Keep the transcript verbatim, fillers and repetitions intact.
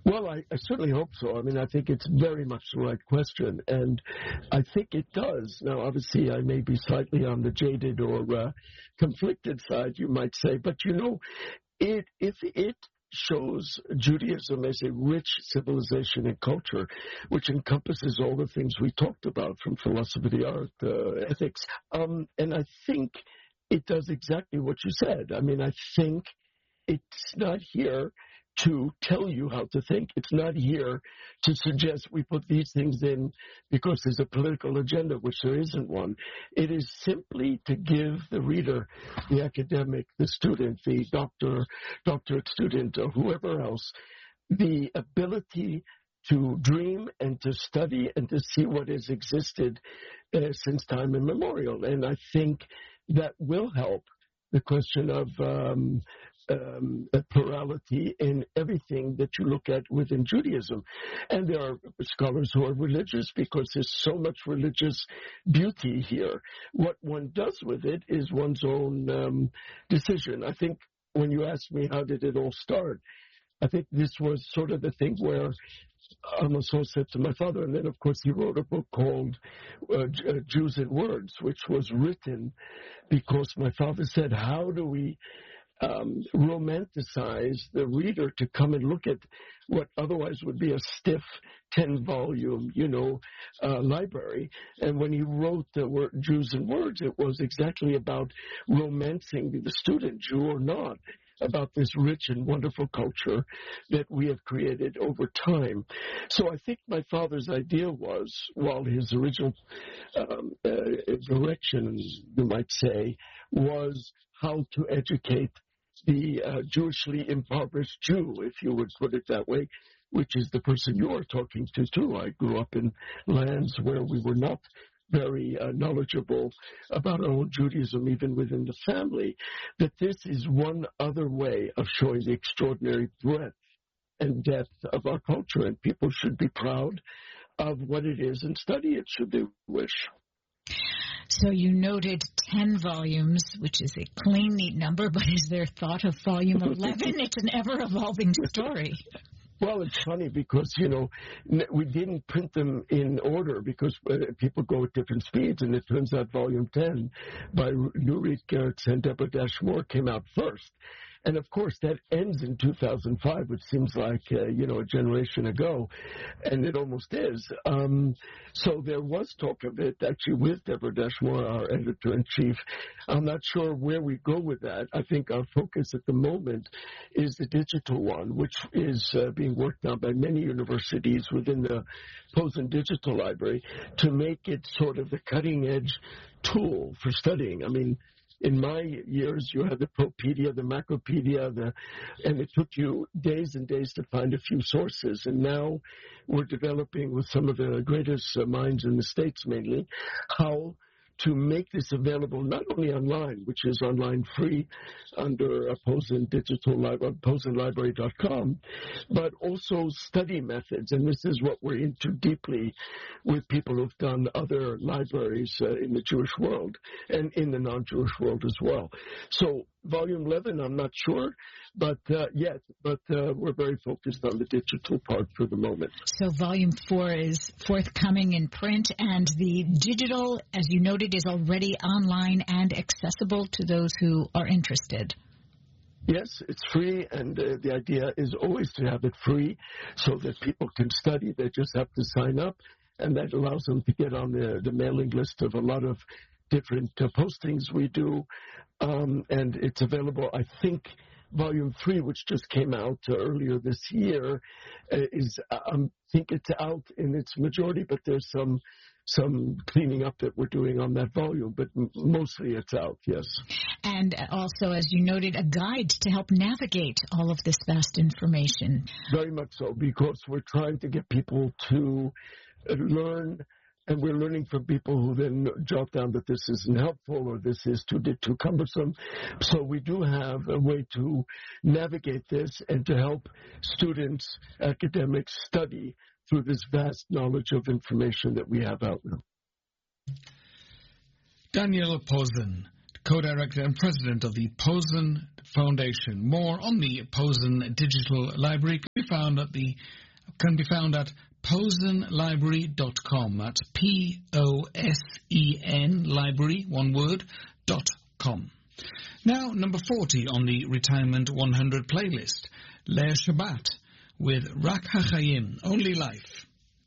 Well, I, I certainly hope so. I mean, I think it's very much the right question, and I think it does. Now, obviously, I may be slightly on the jaded or uh, conflicted side, you might say, but, you know, it if it shows Judaism as a rich civilization and culture, which encompasses all the things we talked about, from philosophy of the art, uh, ethics, um, and I think it does exactly what you said. I mean, I think it's not here to tell you how to think. It's not here to suggest we put these things in because there's a political agenda, which there isn't one. It is simply to give the reader, the academic, the student, the doctor, doctorate student, or whoever else, the ability to dream and to study and to see what has existed uh, since time immemorial. And I think that will help the question of um, um, plurality in everything that you look at within Judaism. And there are scholars who are religious because there's so much religious beauty here. What one does with it is one's own um, decision. I think when you asked me how did it all start, I think this was sort of the thing where almost so said to my father, and then of course he wrote a book called uh, Jews and Words, which was written because my father said, how do we um, romanticize the reader to come and look at what otherwise would be a stiff ten-volume, you know, uh, library. And when he wrote the word Jews and Words, it was exactly about romancing the student, Jew or not, about this rich and wonderful culture that we have created over time. So I think my father's idea was, while his original um, uh, direction, you might say, was how to educate the uh, Jewishly impoverished Jew, if you would put it that way, which is the person you are talking to, too. I grew up in lands where we were not very uh, knowledgeable about our own Judaism, even within the family, that this is one other way of showing the extraordinary breadth and depth of our culture, and people should be proud of what it is and study it should they wish. So you noted ten volumes, which is a clean, neat number, but is there thought of volume eleven? It's an ever-evolving story. Well, it's funny because, you know, we didn't print them in order because uh, people go at different speeds, and it turns out Volume ten by Nurit Gertz and Deborah Dash Moore came out first. And, of course, that ends in two thousand five, which seems like, uh, you know, a generation ago, and it almost is. Um, so there was talk of it, actually, with Deborah Dash Moore, our editor-in-chief. I'm not sure where we go with that. I think our focus at the moment is the digital one, which is uh, being worked on by many universities within the Posen Digital Library to make it sort of the cutting-edge tool for studying. I mean, in my years, you had the Propedia, the Macropedia, the, and it took you days and days to find a few sources. And now we're developing with some of the greatest uh, minds in the States mainly, how to make this available not only online, which is online free under uh, Posen Digital Library, posen library dot com, but also study methods. And this is what we're into deeply with people who've done other libraries uh, in the Jewish world and in the non-Jewish world as well. So Volume eleven, I'm not sure, but uh, yet, but uh, we're very focused on the digital part for the moment. So Volume four is forthcoming in print, and the digital, as you noted, is already online and accessible to those who are interested. Yes, it's free, and uh, the idea is always to have it free so that people can study. They just have to sign up, and that allows them to get on the, the mailing list of a lot of different uh, postings we do, um, and it's available, I think, Volume three, which just came out uh, earlier this year, uh, is, I um, think it's out in its majority, but there's some some cleaning up that we're doing on that volume, but m- mostly it's out, yes. And also, as you noted, a guide to help navigate all of this vast information. Very much so, because we're trying to get people to uh, learn. And we're learning from people who then jot down that this isn't helpful or this is too too cumbersome. So we do have a way to navigate this and to help students, academics, study through this vast knowledge of information that we have out now. Daniela Posen, co-director and president of the Posen Foundation. More on the Posen Digital Library can be found at the can be found at posen library dot com. That's P O S E N library, one word, dot com. Now, number forty on the Retirement one hundred playlist, Leah Shabbat with Rak HaChaim, Only Life.